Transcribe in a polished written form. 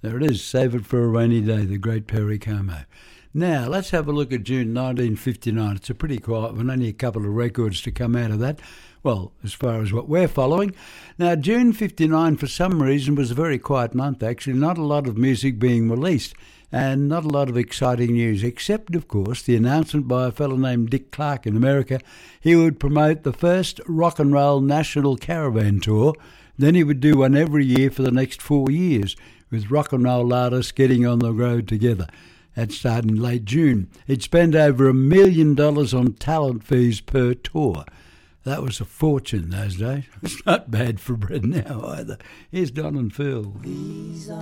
There it is, Save It for a Rainy Day, the great Perry Como. Now, let's have a look at June 1959. It's a pretty quiet one, only a couple of records to come out of that. Well, as far as what we're following. Now, June 59, for some reason, was a very quiet month, actually. Not a lot of music being released and not a lot of exciting news, except, of course, the announcement by a fellow named Dick Clark in America. He would promote the first rock and roll national caravan tour. Then he would do one every year for the next 4 years, with rock and roll artists getting on the road together. That started in late June. He'd spend over $1 million on talent fees per tour. That was a fortune those days. It's not bad for bread now either. Here's Don and Phil. These are